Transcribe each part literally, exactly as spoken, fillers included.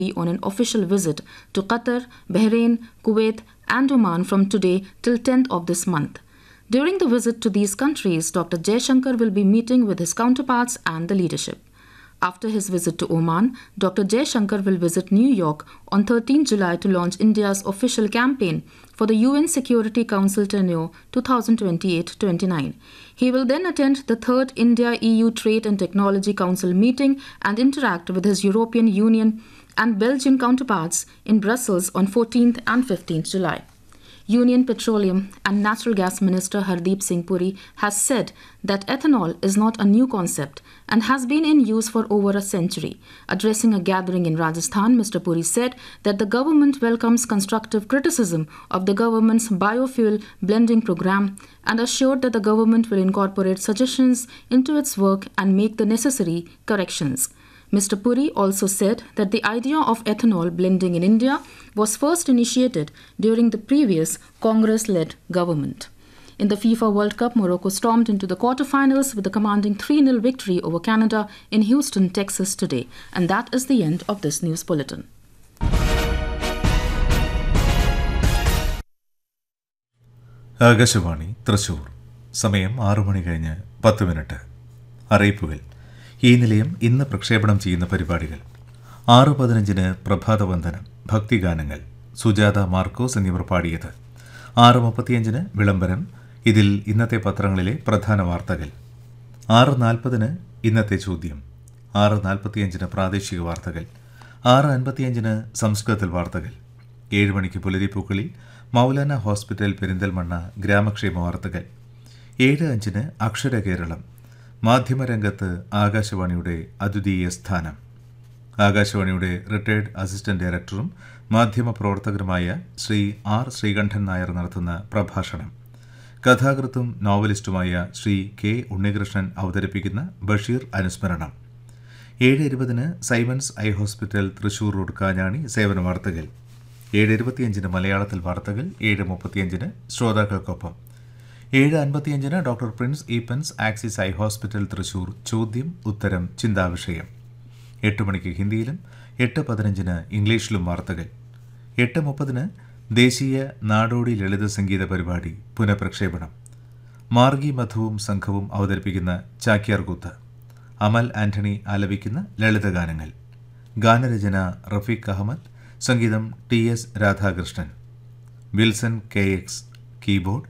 on an official visit to Qatar, Bahrain, Kuwait, and Oman from today till tenth of this month. During the visit to these countries, Doctor Jaishankar will be meeting with his counterparts and the leadership. After his visit to Oman, Doctor Jaishankar will visit New York on thirteenth July to launch India's official campaign for the U N Security Council tenure twenty twenty-eight to twenty-nine. He will then attend the third India-E U Trade and Technology Council meeting and interact with his European Union and Belgian counterparts in Brussels on fourteenth and fifteenth July. Union Petroleum and Natural Gas Minister Hardeep Singh Puri has said that ethanol is not a new concept and has been in use for over a century. Addressing a gathering in Rajasthan, Mister Puri said that the government welcomes constructive criticism of the government's biofuel blending program and assured that the government will incorporate suggestions into its work and make the necessary corrections. Mister Puri also said that the idea of ethanol blending in India was first initiated during the previous Congress-led government. In the FIFA World Cup, Morocco stormed into the quarterfinals with a commanding three nil victory over Canada in Houston, Texas today. And that is the end of this news bulletin. Akashvani Thrissur. സമയം ആറു മണി കഴിഞ്ഞ് പത്ത് minute. അറിയിപ്പുകൾ. ഈ നിലയം ഇന്ന് പ്രക്ഷേപണം ചെയ്യുന്ന പരിപാടികൾ: ആറ് പതിനഞ്ചിന് പ്രഭാതവന്ദനം, ഭക്തിഗാനങ്ങൾ, സുജാത മാർക്കോസ് എന്നിവർ പാടിയത്. ആറ് മുപ്പത്തിയഞ്ചിന് വിളംബരം, ഇതിൽ ഇന്നത്തെ പത്രങ്ങളിലെ പ്രധാന വാർത്തകൾ. ആറ് നാൽപ്പതിന് ഇന്നത്തെ ചോദ്യം. ആറ് നാൽപ്പത്തിയഞ്ചിന് പ്രാദേശിക വാർത്തകൾ. ആറ് അൻപത്തിയഞ്ചിന് സംസ്കൃതത്തിൽ വാർത്തകൾ. ഏഴ് മണിക്ക് പുലരിപ്പൂക്കളിൽ മൗലാന ഹോസ്പിറ്റൽ പെരിന്തൽമണ്ണ ഗ്രാമക്ഷേമ വാർത്തകൾ. ഏഴ് അഞ്ചിന് അക്ഷര കേരളം. മാധ്യമരംഗത്ത് ആകാശവാണിയുടെ അദ്വിതീയ സ്ഥാനം. ആകാശവാണിയുടെ റിട്ടയർഡ് അസിസ്റ്റന്റ് ഡയറക്ടറും മാധ്യമപ്രവർത്തകരുമായ ശ്രീ ആർ ശ്രീകണ്ഠൻ നായർ നടത്തുന്ന പ്രഭാഷണം. കഥാകൃത്തും നോവലിസ്റ്റുമായ ശ്രീ കെ ഉണ്ണികൃഷ്ണൻ അവതരിപ്പിക്കുന്ന ബഷീർ അനുസ്മരണം. ഏഴ് ഇരുപതിന് Symons eye hospital Thrissur road Kanjani സേവന വാർത്തകൾ. ഏഴ് ഇരുപത്തിയഞ്ചിന് മലയാളത്തിൽ വാർത്തകൾ. ഏഴ് മുപ്പത്തിയഞ്ചിന് ശ്രോതാക്കൾക്കൊപ്പം. ഏഴ് അൻപത്തിയഞ്ചിന് doctor Prince Eappen's axis eye hospital Thrissur ചോദ്യം ഉത്തരം ചിന്താവിഷയം. എട്ട് മണിക്ക് ഹിന്ദിയിലും എട്ട് പതിനഞ്ചിന് ഇംഗ്ലീഷിലും വാർത്തകൾ. എട്ട് മുപ്പതിന് ദേശീയ നാടോടി ലളിത സംഗീത പരിപാടി പുനഃപ്രക്ഷേപണം. മാർഗി മധുവും സംഘവും അവതരിപ്പിക്കുന്ന ചാക്യാർകൂത്ത്. അമൽ ആന്റണി ആലപിക്കുന്ന ലളിതഗാനങ്ങൾ. ഗാനരചന റഫീഖ് അഹമ്മദ്, സംഗീതം T S Radhakrishnan. Wilson K X keyboard,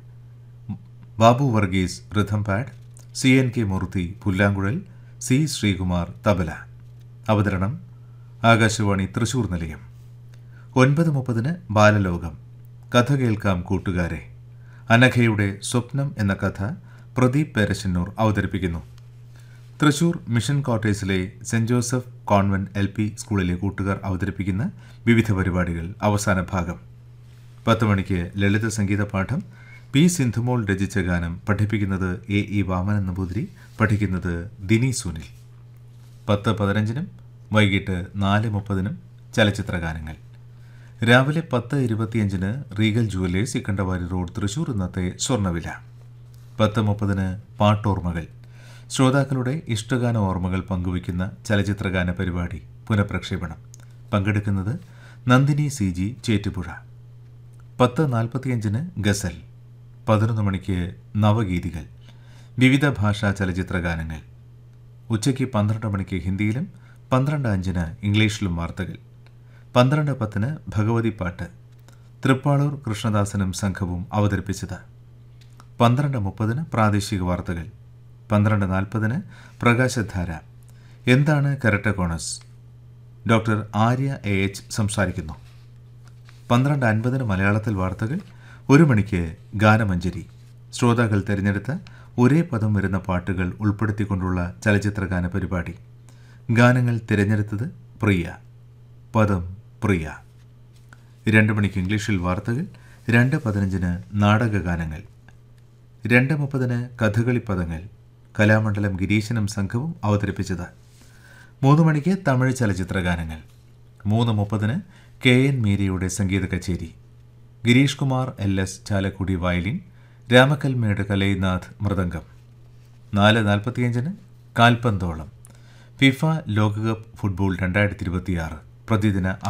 Babu Varghese rhythm pad, C N K മൂർത്തി പുല്ലാങ്കുഴൽ, സി ശ്രീകുമാർ തബല. അവതരണം ആകാശവാണി തൃശൂർ നിലയം. ഒൻപത് മുപ്പതിന് ബാലലോകം. കഥ കേൾക്കാം കൂട്ടുകാരെ. അനഘയുടെ സ്വപ്നം എന്ന കഥ പ്രദീപ് പേരശന്നൂർ അവതരിപ്പിക്കുന്നു. Thrissur mission ക്വാർട്ടേഴ്സിലെ saint Joseph convent L P സ്കൂളിലെ കൂട്ടുകാർ അവതരിപ്പിക്കുന്ന വിവിധ പരിപാടികൾ അവസാന ഭാഗം. പത്ത് മണിക്ക് ലളിത സംഗീത പാഠം. പി സിന്ധുമോൾ രചിച്ച ഗാനം പഠിപ്പിക്കുന്നത് എ ഇ വാമനൻ നമ്പൂതിരി, പഠിക്കുന്നത് ദിനി സുനിൽ. പത്ത് പതിനഞ്ചിനും വൈകിട്ട് നാല് മുപ്പതിനും ചലച്ചിത്ര ഗാനങ്ങൾ. രാവിലെ പത്ത് ഇരുപത്തിയഞ്ചിന് Regal jewellers Ikkandavari road Thrissur ഇന്നത്തെ സ്വർണ്ണവില. പത്ത് മുപ്പതിന് പാട്ടോർമ്മകൾ. ശ്രോതാക്കളുടെ ഇഷ്ടഗാന ഓർമ്മകൾ പങ്കുവയ്ക്കുന്ന ചലച്ചിത്രഗാന പരിപാടി പുനഃപ്രക്ഷേപണം. പങ്കെടുക്കുന്നത് നന്ദിനി സി ജി ചേറ്റുപുഴ. പത്ത് നാൽപ്പത്തിയഞ്ചിന് ഗസൽ. പതിനൊന്ന് മണിക്ക് നവഗീതികൾ, വിവിധ ഭാഷാ ചലച്ചിത്ര ഗാനങ്ങൾ. ഉച്ചയ്ക്ക് പന്ത്രണ്ട് മണിക്ക് ഹിന്ദിയിലും പന്ത്രണ്ട് അഞ്ചിന് ഇംഗ്ലീഷിലും വാർത്തകൾ. പന്ത്രണ്ട് പത്തിന് ഭഗവതി പാട്ട്, തൃപ്പാളൂർ കൃഷ്ണദാസനും സംഘവും അവതരിപ്പിച്ചത്. പന്ത്രണ്ട് മുപ്പതിന് പ്രാദേശിക വാർത്തകൾ. പന്ത്രണ്ട് നാൽപ്പതിന് പ്രകാശധാര. എന്താണ് കെറട്ടോകോണസ്? ഡോക്ടർ ആര്യ എ എച്ച് സംസാരിക്കുന്നു. പന്ത്രണ്ട് അൻപതിന് മലയാളത്തിൽ വാർത്തകൾ. ഒരു മണിക്ക് ഗാനമഞ്ജരി. ശ്രോതാക്കൾ തിരഞ്ഞെടുത്ത ഒരേ പദം വരുന്ന പാട്ടുകൾ ഉൾപ്പെടുത്തിക്കൊണ്ടുള്ള ചലച്ചിത്രഗാന പരിപാടി. ഗാനങ്ങൾ തിരഞ്ഞെടുത്തത് പ്രിയ. പദം പ്രിയ. രണ്ട് മണിക്ക് ഇംഗ്ലീഷിൽ വാർത്തകൾ. രണ്ട് പതിനഞ്ചിന് നാടകഗാനങ്ങൾ. രണ്ട് മുപ്പതിന് കഥകളി പദങ്ങൾ. കലാമണ്ഡലം ഗിരീശനും സംഘവും അവതരിപ്പിച്ചത്. മൂന്ന് മണിക്ക് തമിഴ് ചലച്ചിത്ര ഗാനങ്ങൾ. മൂന്ന് മുപ്പതിന് കെ എൻ മീരയുടെ സംഗീത കച്ചേരി. Girish Kumar L S Chalakudy violin, Ramakkalmedu Kalainath mridangam. നാല് നാൽപ്പത്തിയഞ്ചിന് കാൽപന്തോളം. ഫിഫ ലോകകപ്പ് ഫുട്ബോൾ രണ്ടായിരത്തി ഇരുപത്തിയാറ് പ്രതിദിന